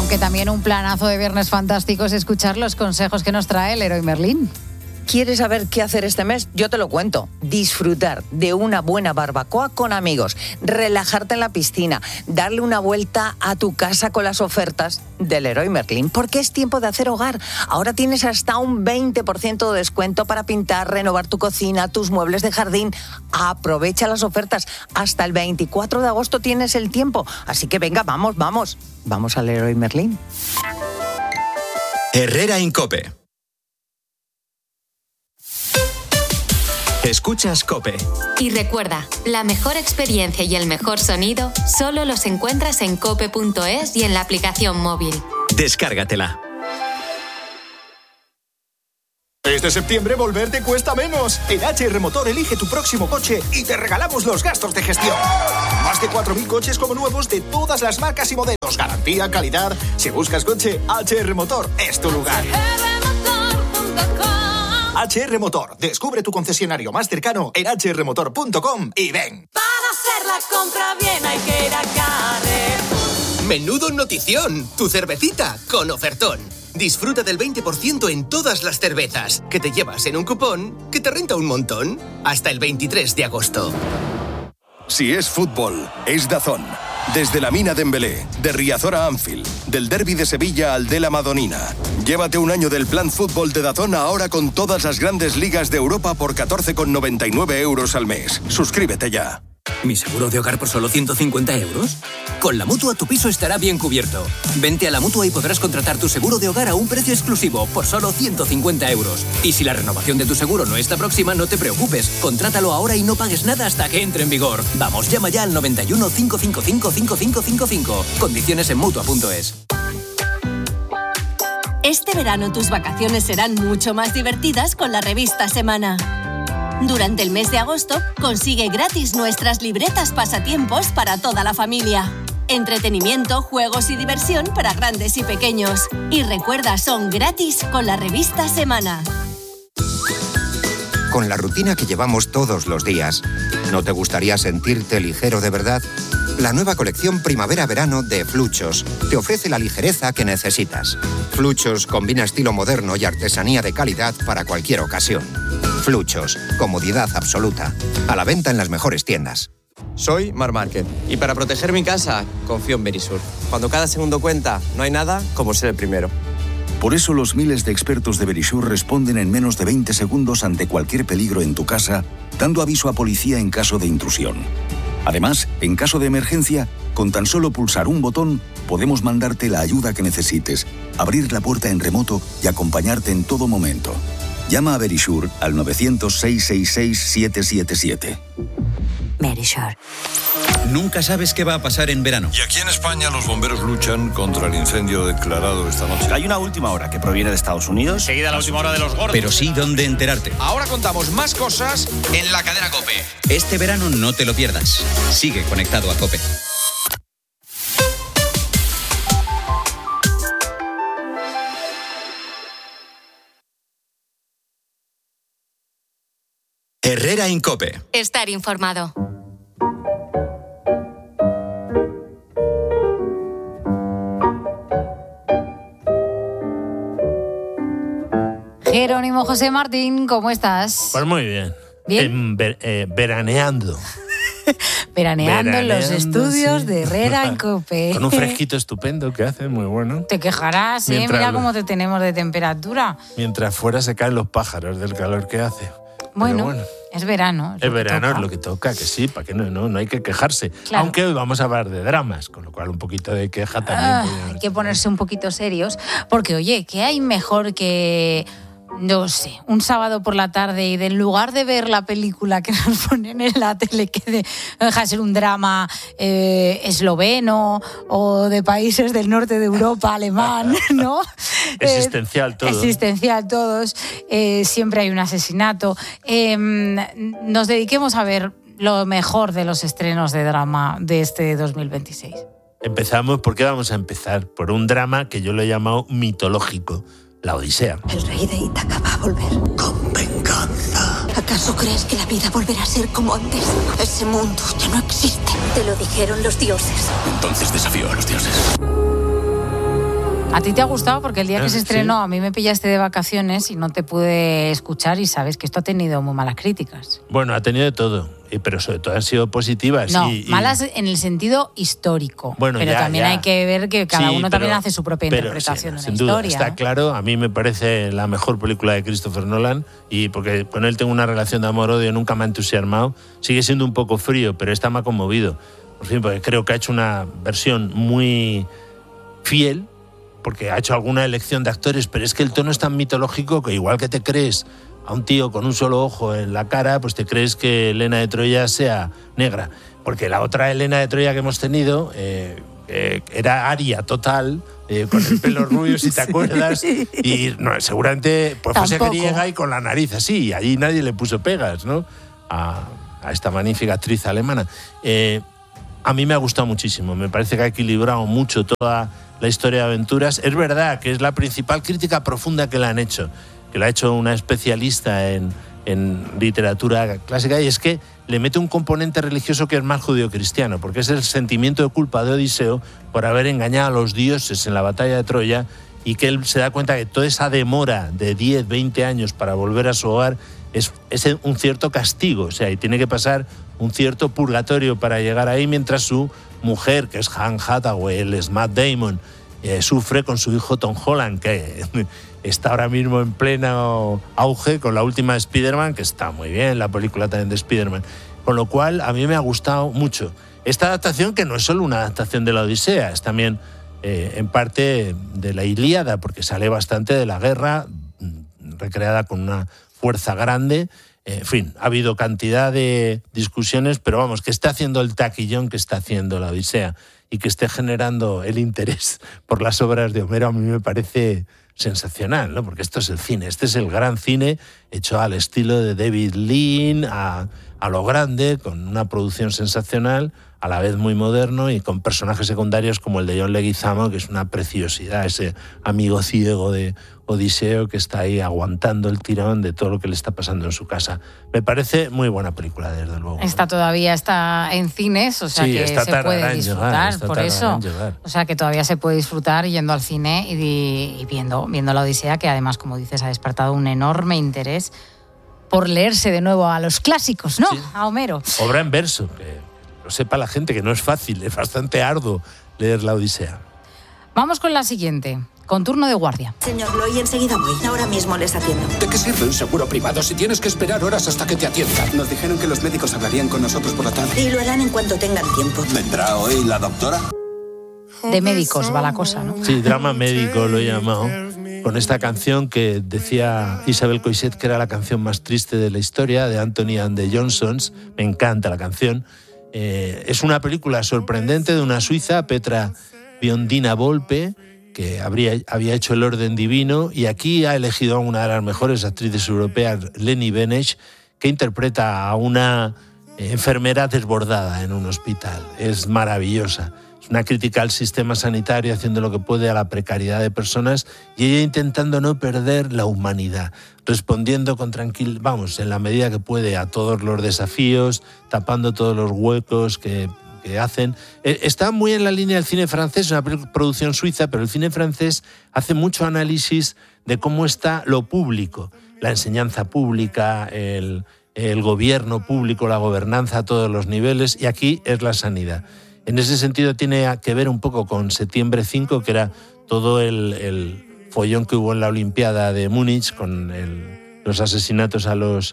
Aunque también un planazo de Viernes Fantástico es escuchar los consejos que nos trae el Leroy Merlin. ¿Quieres saber qué hacer este mes? Yo te lo cuento. Disfrutar de una buena barbacoa con amigos, relajarte en la piscina, darle una vuelta a tu casa con las ofertas del Leroy Merlin, porque es tiempo de hacer hogar. Ahora tienes hasta un 20% de descuento para pintar, renovar tu cocina, tus muebles de jardín. Aprovecha las ofertas. Hasta el 24 de agosto tienes el tiempo. Así que venga, vamos. Vamos al Leroy Merlin. Herrera Incope. Escuchas COPE. Y recuerda, la mejor experiencia y el mejor sonido solo los encuentras en cope.es y en la aplicación móvil. Descárgatela. Este septiembre volver te cuesta menos. En HR Motor elige tu próximo coche y te regalamos los gastos de gestión. Más de 4.000 coches como nuevos de todas las marcas y modelos. Garantía, calidad. Si buscas coche, HR Motor es tu lugar. HR Motor. Descubre tu concesionario más cercano en hrmotor.com y ven. Para hacer la compra bien hay que ir a Carrefour. Menudo notición. Tu cervecita con ofertón. Disfruta del 20% en todas las cervezas que te llevas en un cupón que te renta un montón. Hasta el 23 de agosto. Si es fútbol, es DAZN. Desde la Mina Dembélé, de Riazor a Anfield, del Derbi de Sevilla al de la Madonina. Llévate un año del plan fútbol de DAZN ahora con todas las grandes ligas de Europa por 14,99 € al mes. Suscríbete ya. ¿Mi seguro de hogar por solo 150 €? Con la Mutua tu piso estará bien cubierto. Vente a la Mutua y podrás contratar tu seguro de hogar a un precio exclusivo por solo 150 €. Y si la renovación de tu seguro no está próxima, no te preocupes. Contrátalo ahora y no pagues nada hasta que entre en vigor. Vamos, llama ya al 91 555 5555. Condiciones en Mutua.es. Este verano tus vacaciones serán mucho más divertidas con la revista Semana. Durante el mes de agosto, consigue gratis nuestras libretas pasatiempos para toda la familia. Entretenimiento, juegos y diversión para grandes y pequeños. Y recuerda, son gratis con la revista Semana. Con la rutina que llevamos todos los días, ¿no te gustaría sentirte ligero de verdad? La nueva colección Primavera-Verano de Fluchos te ofrece la ligereza que necesitas. Fluchos combina estilo moderno y artesanía de calidad para cualquier ocasión. Fluchos, comodidad absoluta. A la venta en las mejores tiendas. Soy Marc Márquez y para proteger mi casa confío en Verisur. Cuando cada segundo cuenta, no hay nada como ser el primero. Por eso los miles de expertos de Verisur responden en menos de 20 segundos ante cualquier peligro en tu casa, dando aviso a policía en caso de intrusión. Además, en caso de emergencia, con tan solo pulsar un botón, podemos mandarte la ayuda que necesites, abrir la puerta en remoto y acompañarte en todo momento. Llama a Verisur al 900-666-777. Verisur. Nunca sabes qué va a pasar en verano. Y aquí en España los bomberos luchan contra el incendio declarado esta noche. Hay una última hora que proviene de Estados Unidos. Seguida la última hora de los gordos. Pero sí dónde enterarte. Ahora contamos más cosas en la cadena COPE. Este verano no te lo pierdas. Sigue conectado a COPE. Herrera Incope. Estar informado. Jerónimo José Martín, ¿cómo estás? Pues muy bien. ¿Bien? Veraneando. Veraneando en los estudios sí. de Herrera Incope. Con un fresquito estupendo que hace, muy bueno. Te quejarás, mira cómo te tenemos de temperatura. Mientras fuera se caen los pájaros del calor que hace. Bueno, es verano. Es verano, es lo que toca, que sí, para que no hay que quejarse. Claro. Aunque hoy vamos a hablar de dramas, con lo cual un poquito de queja también. Hay que ponerse un poquito serios, porque oye, ¿qué hay mejor que, no sé, un sábado por la tarde y en lugar de ver la película que nos ponen en la tele, que deja de ser un drama esloveno o de países del norte de Europa, alemán, ¿no? Existencial todo. Existencial todos, siempre hay un asesinato. Nos dediquemos a ver lo mejor de los estrenos de drama de este 2026. Empezamos, ¿por qué vamos a empezar? Por un drama que yo lo he llamado mitológico. La Odisea. El rey de Ítaca va a volver. Con venganza. ¿Acaso crees que la vida volverá a ser como antes? Ese mundo ya no existe. Te lo dijeron los dioses. Entonces desafío a los dioses. A ti te ha gustado porque el día que se estrenó Sí. a mí me pillaste de vacaciones y no te pude escuchar y sabes que esto ha tenido muy malas críticas. Bueno, ha tenido de todo, pero sobre todo han sido positivas. No, y- malas en el sentido histórico. Bueno, pero ya, también ya. hay que ver que cada Sí, uno también pero- hace su propia pero interpretación sí, de una sin duda, historia. está ¿no? claro, a mí me parece la mejor película de Christopher Nolan y porque con él tengo una relación de amor-odio, nunca me ha entusiasmado. Sigue siendo un poco frío, pero esta me ha conmovido. Por fin, porque creo que ha hecho una versión muy fiel, porque ha hecho alguna elección de actores, pero es que el tono es tan mitológico que igual que te crees a un tío con un solo ojo en la cara, pues te crees que Helena de Troya sea negra. Porque la otra Helena de Troya que hemos tenido era aria total, con el pelo rubio, si te acuerdas, y no, seguramente pues fuese Tampoco. griega y con la nariz así, y allí nadie le puso pegas, ¿no? A esta magnífica actriz alemana. A mí me ha gustado muchísimo, me parece que ha equilibrado mucho toda la historia de aventuras. Es verdad que es la principal crítica profunda que le han hecho, que la ha hecho una especialista en literatura clásica, y es que le mete un componente religioso que es más judeocristiano, porque es el sentimiento de culpa de Odiseo por haber engañado a los dioses en la batalla de Troya, y que él se da cuenta que toda esa demora de 10, 20 años para volver a su hogar es un cierto castigo, o sea, y tiene que pasar un cierto purgatorio para llegar ahí, mientras su mujer, que es Anne Hathaway, él es Matt Damon, sufre con su hijo Tom Holland, que está ahora mismo en pleno auge con la última de Spider-Man, que está muy bien, la película también de Spider-Man. Con lo cual, a mí me ha gustado mucho esta adaptación, que no es solo una adaptación de la Odisea, es también en parte de la Ilíada, porque sale bastante de la guerra, recreada con una fuerza grande. En fin, ha habido cantidad de discusiones, pero vamos, que esté haciendo el taquillón que está haciendo la Odisea y que esté generando el interés por las obras de Homero, a mí me parece sensacional, ¿no? Porque esto es el cine, este es el gran cine hecho al estilo de David Lean, a lo grande, con una producción sensacional, a la vez muy moderno y con personajes secundarios como el de John Leguizamo, que es una preciosidad, ese amigo ciego de Odiseo que está ahí aguantando el tirón de todo lo que le está pasando en su casa. Me parece muy buena película, desde luego. Esta todavía está en cines, o sea Sí, que esta se tardará puede en disfrutar, llegar, esta por tardará eso. en llegar. O sea que todavía se puede disfrutar yendo al cine y viendo la Odisea, que además, como dices, ha despertado un enorme interés por leerse de nuevo a los clásicos, ¿no? Sí. A Homero. Obra en verso, que lo sepa la gente, que no es fácil, es bastante arduo leer la Odisea. Vamos con la siguiente, con turno de guardia. Señor Loy, enseguida voy. Ahora mismo les atiendo. ¿De qué sirve un seguro privado si tienes que esperar horas hasta que te atiendan? Nos dijeron que los médicos hablarían con nosotros por la tarde. Y lo harán en cuanto tengan tiempo. ¿Vendrá hoy la doctora? De médicos va la cosa, ¿no? Sí, drama médico lo he llamado, con esta canción que decía Isabel Coixet que era la canción más triste de la historia, de Anthony and the Johnsons. Me encanta la canción. Es una película sorprendente de una suiza, Petra Biondina Volpe, que había hecho El orden divino, y aquí ha elegido a una de las mejores actrices europeas, Leni Beneš, que interpreta a una enfermera desbordada en un hospital. Es maravillosa. Es una crítica al sistema sanitario, haciendo lo que puede a la precariedad de personas, y ella intentando no perder la humanidad, respondiendo con tranquilidad, vamos, en la medida que puede a todos los desafíos, tapando todos los huecos que hacen. Está muy en la línea del cine francés, una producción suiza, pero el cine francés hace mucho análisis de cómo está lo público, la enseñanza pública, el gobierno público, la gobernanza a todos los niveles, y aquí es la sanidad. En ese sentido tiene que ver un poco con Septiembre 5, que era todo el follón que hubo en la Olimpiada de Múnich con los asesinatos a los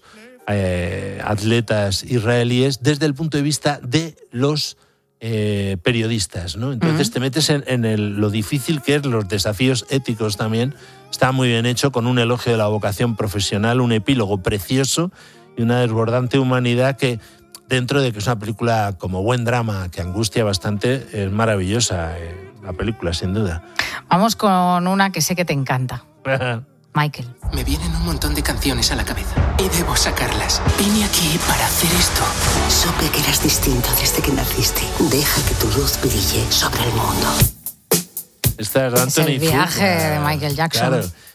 atletas israelíes desde el punto de vista de los periodistas, ¿no? Entonces te metes en lo difícil que es, los desafíos éticos también. Está muy bien hecho, con un elogio de la vocación profesional, un epílogo precioso y una desbordante humanidad que, dentro de que es una película como buen drama que angustia bastante, es maravillosa la película, sin duda. Vamos con una que sé que te encanta. Michael. Me vienen un montón de canciones a la cabeza y debo sacarlas. Vine aquí para hacer esto. Supe que eras distinto desde que naciste. Deja que tu luz brille sobre el mundo. Esta es Es Anthony el viaje Fuqua. de Michael Jackson. Claro.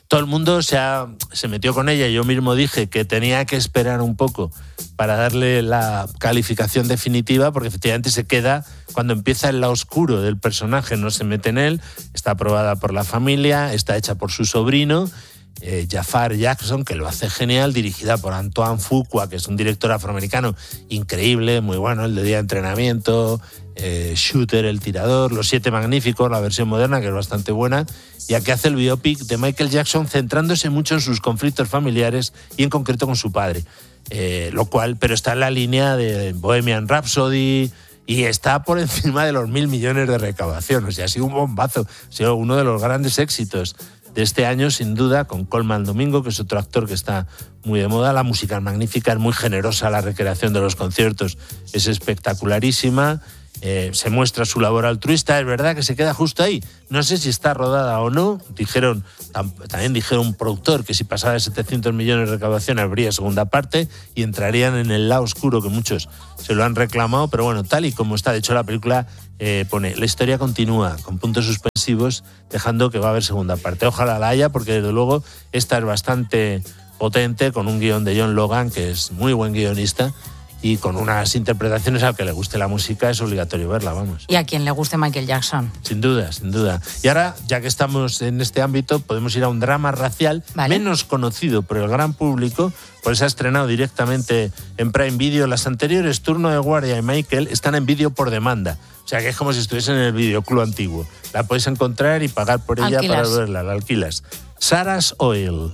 todo el mundo se metió con ella. Yo mismo dije que tenía que esperar un poco para darle la calificación definitiva, porque efectivamente se queda cuando empieza el lado oscuro del personaje, no se mete en él. Está aprobada por la familia, está hecha por su sobrino, Jafar Jackson, que lo hace genial, dirigida por Antoine Fuqua, que es un director afroamericano increíble, muy bueno, el de Día de Entrenamiento, Shooter, El Tirador, Los Siete Magníficos, la versión moderna, que es bastante buena, y aquí hace el biopic de Michael Jackson, centrándose mucho en sus conflictos familiares y en concreto con su padre, lo cual, pero está en la línea de Bohemian Rhapsody y está por encima de los 1.000 millones de recaudación. O sea, ha sido un bombazo, ha sido uno de los grandes éxitos de este año, sin duda, con Colman Domingo, que es otro actor que está muy de moda. La música es magnífica, es muy generosa, la recreación de los conciertos es espectacularísima. Se muestra su labor altruista, es verdad que se queda justo ahí. No sé si está rodada o no. También dijeron un productor que si pasaba de 700 millones de recaudación habría segunda parte y entrarían en el lado oscuro, que muchos se lo han reclamado, pero bueno, tal y como está. De hecho, la película pone, la historia continúa con puntos suspensivos, dejando que va a haber segunda parte. Ojalá la haya, porque desde luego esta es bastante potente, con un guión de John Logan, que es muy buen guionista, y con unas interpretaciones. Al que le guste la música es obligatorio verla, vamos. Y a quien le guste Michael Jackson. Sin duda, sin duda. Y ahora, ya que estamos en este ámbito, podemos ir a un drama racial menos conocido por el gran público, pues se ha estrenado directamente en Prime Video. Las anteriores, Turno de Guardia y Michael, están en vídeo por demanda. O sea, que es como si estuviesen en el videoclub antiguo. La puedes encontrar y pagar por ella para verla, la alquilas. Sarah's Oil.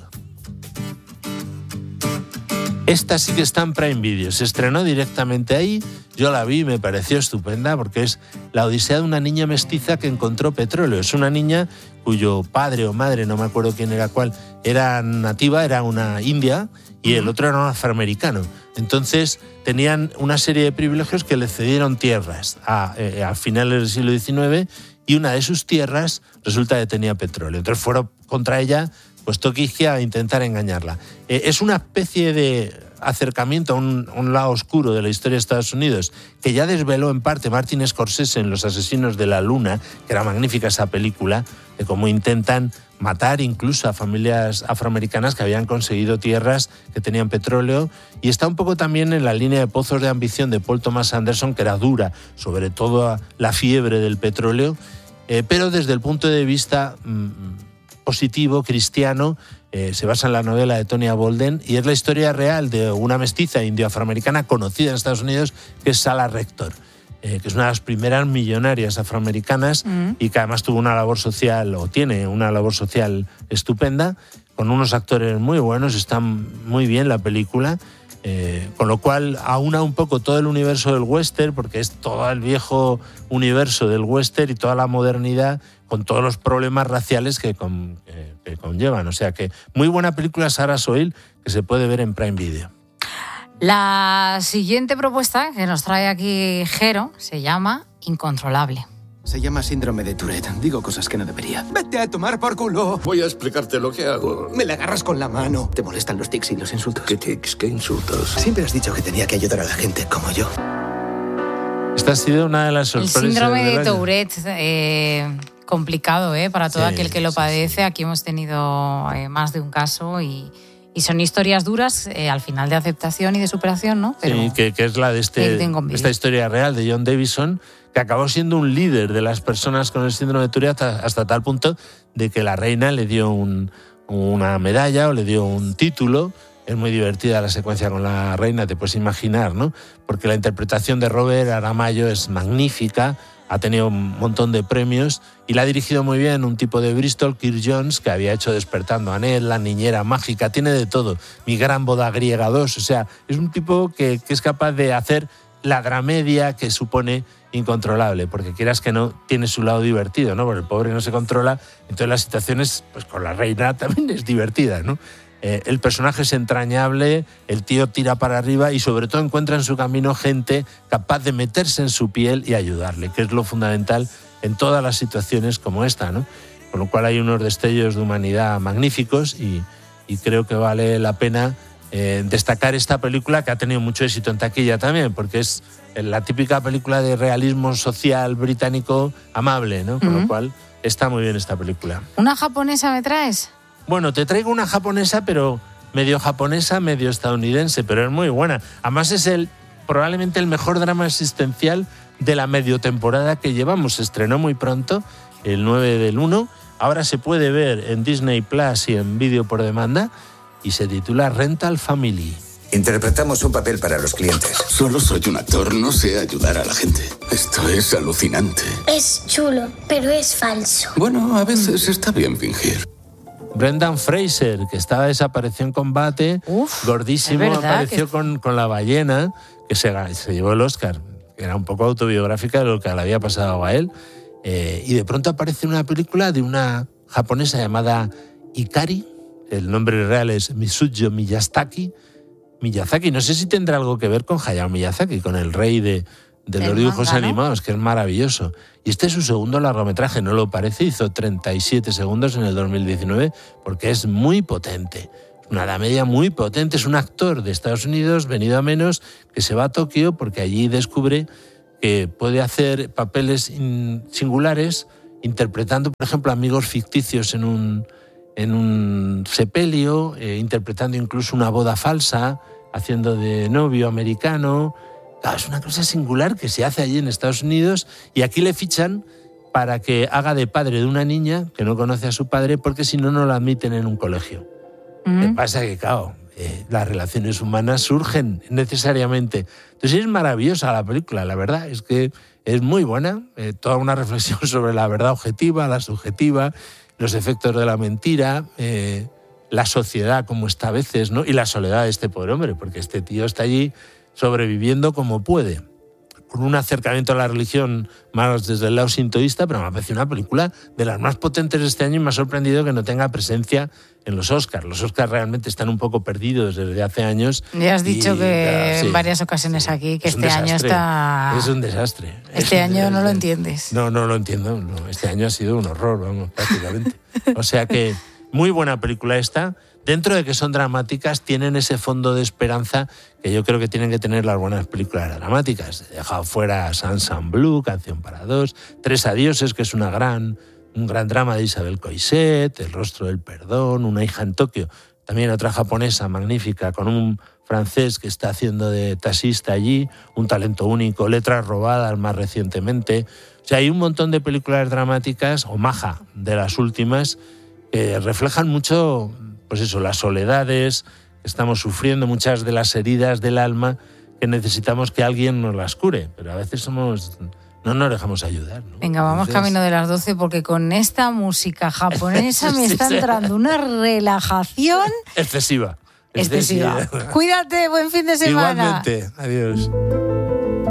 Esta sí que está en Prime Video. Se estrenó directamente ahí. Yo la vi y me pareció estupenda, porque es la odisea de una niña mestiza que encontró petróleo. Es una niña cuyo padre o madre, no me acuerdo quién era cuál, era nativa, era una india, y el otro era un afroamericano. Entonces tenían una serie de privilegios que le cedieron tierras a finales del siglo XIX, y una de sus tierras resulta que tenía petróleo. Entonces fueron contra ella, pues Toquilla, a intentar engañarla. Es una especie de acercamiento a un lado oscuro de la historia de Estados Unidos, que ya desveló en parte Martin Scorsese en Los Asesinos de la Luna, que era magnífica esa película, de cómo intentan matar incluso a familias afroamericanas que habían conseguido tierras que tenían petróleo. Y está un poco también en la línea de Pozos de Ambición de Paul Thomas Anderson, que era dura, sobre todo la fiebre del petróleo, pero desde el punto de vista positivo, cristiano. Se basa en la novela de Tonya Bolden y es la historia real de una mestiza indio-afroamericana conocida en Estados Unidos, que es Sala Rector, que es una de las primeras millonarias afroamericanas y que además tuvo una labor social, o tiene una labor social estupenda, con unos actores muy buenos. Está muy bien la película, con lo cual aúna un poco todo el universo del western, porque es todo el viejo universo del western y toda la modernidad, con todos los problemas raciales que conllevan. O sea que muy buena película, Sarah's Oil, que se puede ver en Prime Video. La siguiente propuesta que nos trae aquí Jero se llama Incontrolable. Se llama síndrome de Tourette. Digo cosas que no debería. ¡Vete a tomar por culo! Voy a explicarte lo que hago. Me la agarras con la mano. ¿Te molestan los tics y los insultos? ¿Qué tics? ¿Qué insultos? Siempre has dicho que tenía que ayudar a la gente como yo. Esta ha sido una de las sorpresas. El síndrome de Tourette, complicado, para todo aquel que lo padece. Aquí hemos tenido más de un caso y son historias duras, al final, de aceptación y de superación, ¿no? Pero sí, que es la de esta historia real de John Davison, que acabó siendo un líder de las personas con el síndrome de Tourette hasta tal punto de que la reina le dio una medalla o le dio un título. Es muy divertida la secuencia con la reina, te puedes imaginar, ¿no? Porque la interpretación de Robert Aramayo es magnífica, ha tenido un montón de premios y la ha dirigido muy bien un tipo de Bristol, Kirk Jones, que había hecho Despertando a Ned, La niñera mágica, tiene de todo. Mi gran boda griega 2, o sea, es un tipo que es capaz de hacer la dramedia que supone Incontrolable, porque quieras que no, tiene su lado divertido, ¿no? Porque el pobre no se controla, entonces las situaciones, pues con la reina también es divertida, ¿no? El personaje es entrañable, el tío tira para arriba y sobre todo encuentra en su camino gente capaz de meterse en su piel y ayudarle, que es lo fundamental en todas las situaciones como esta, ¿no? Con lo cual hay unos destellos de humanidad magníficos y creo que vale la pena destacar esta película, que ha tenido mucho éxito en taquilla también, porque es la típica película de realismo social británico amable, ¿no? Con lo cual está muy bien esta película. ¿Una japonesa me traes? bueno, te traigo una japonesa, pero medio japonesa, medio estadounidense, pero es muy buena. Además es probablemente el mejor drama existencial de la medio temporada que llevamos. Se estrenó muy pronto, el 9/1. Ahora se puede ver en Disney Plus y en vídeo por demanda y se titula Rental Family. Interpretamos un papel para los clientes. Solo soy un actor, no sé ayudar a la gente. Esto es alucinante. Es chulo, pero es falso. Bueno, a veces está bien fingir. Brendan Fraser, que estaba desapareció en combate, gordísimo, apareció con La ballena, que se llevó el Oscar, que era un poco autobiográfica de lo que le había pasado a él. Y de pronto aparece una película de una japonesa llamada Ikari. El nombre real es Mitsuyo Miyazaki. No sé si tendrá algo que ver con Hayao Miyazaki, con el rey de los dibujos animados, que es maravilloso. Y este es su segundo largometraje, ¿no lo parece? Hizo 37 segundos en el 2019, porque es muy potente. Una edad media muy potente. Es un actor de Estados Unidos, venido a menos, que se va a Tokio porque allí descubre que puede hacer papeles singulares, interpretando, por ejemplo, amigos ficticios en un sepelio, interpretando incluso una boda falsa, haciendo de novio americano. Claro, es una cosa singular que se hace allí en Estados Unidos y aquí le fichan para que haga de padre de una niña que no conoce a su padre porque si no, no la admiten en un colegio. Lo que pasa es que, claro, las relaciones humanas surgen necesariamente. Entonces es maravillosa la película, la verdad, es que es muy buena, toda una reflexión sobre la verdad objetiva, la subjetiva, los efectos de la mentira, la sociedad como está a veces, ¿no? Y la soledad de este pobre hombre, porque este tío está allí sobreviviendo como puede, con un acercamiento a la religión más desde el lado sintoísta, pero me ha parecido una película de las más potentes de este año y me ha sorprendido que no tenga presencia en los Oscars. Los Oscars realmente están un poco perdidos desde hace años. Ya has dicho que en varias ocasiones aquí que este año está... Es un desastre. Este año no lo entiendes. No lo entiendo. No, este año ha sido un horror, vamos, prácticamente. O sea que muy buena película esta. Dentro de que son dramáticas, tienen ese fondo de esperanza que yo creo que tienen que tener las buenas películas dramáticas. He dejado fuera Sunshine Blue, Canción para dos, Tres adioses, que es un gran drama de Isabel Coixet, El rostro del perdón, Una hija en Tokio, también otra japonesa magnífica, con un francés que está haciendo de taxista allí, un talento único, Letras robadas más recientemente. O sea, hay un montón de películas dramáticas, o Maja, de las últimas, que reflejan mucho... pues eso, las soledades que estamos sufriendo, muchas de las heridas del alma que necesitamos que alguien nos las cure, pero a veces no nos dejamos ayudar, ¿no? Venga, vamos camino de las 12 porque con esta música japonesa me está entrando una relajación excesiva. Cuídate, buen fin de semana. Igualmente, adiós.